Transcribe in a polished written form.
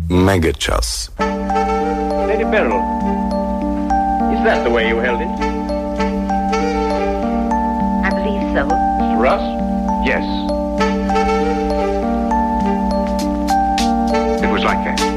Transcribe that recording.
Megaчас. Lady Beryl, is that the way you held it? I believe so. Mr. Russ? Yes. It was like that.